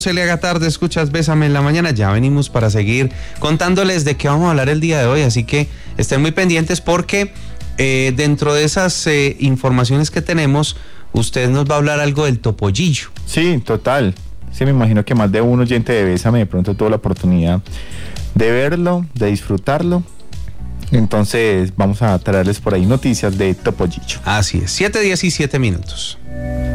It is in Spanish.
Se le haga tarde, escuchas Bésame en la mañana. Ya venimos para seguir contándoles de qué vamos a hablar el día de hoy, así que estén muy pendientes porque dentro de esas informaciones que tenemos, usted nos va a hablar algo del topollillo. Sí, total. Sí, me imagino que más de un oyente de Bésame de pronto tuvo la oportunidad de verlo, de disfrutarlo. Entonces vamos a traerles por ahí noticias de topollillo. Así es, 7:17 minutos.